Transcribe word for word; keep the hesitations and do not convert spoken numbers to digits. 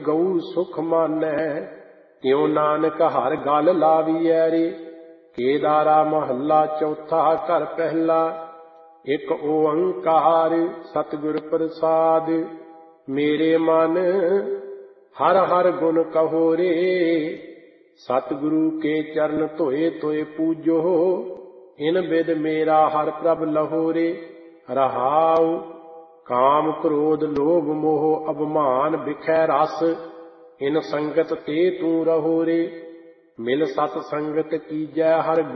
ਗਊ ਸੁਖ ਮਾਨੈ। ਤਿਉ ਨਾਨਕ ਹਰ ਗਲ ਲਾਵੀਐ ਰੇ। ਕੇਦਾਰਾ ਮਹੱਲਾ ਚੌਥਾ ਘਰ ਪਹਿਲਾ। ਇੱਕ ਓੰਕਾਰ ਸਤਿਗੁਰ ਪ੍ਰਸਾਦ। ਮੇਰੇ ਮਨ ਹਰ ਹਰ ਗੁਣ ਕਹੋ ਰੇ। ਸਤਿਗੁਰੂ ਕੇ ਚਰਨ ਧੋਏ ਧੋਏ ਪੂਜੋ। ਇਨ ਬਿਦ ਮੇਰਾ ਹਰ ਪ੍ਰਭ ਲਹੋ ਰੇ। ਰਹਾਉ ਕਾਮ ਕ੍ਰੋਧ ਲੋਭ ਮੋਹ ਅਭਮਾਨ ਬਿਖੈ ਰਸ। ਇਨ ਸੰਗਤ ਤੇ ਤੂੰ ਰਹੋ ਰੇ। ਮਿਲ ਸਤ ਸੰਗਤ ਕੀਜੈ ਹਰ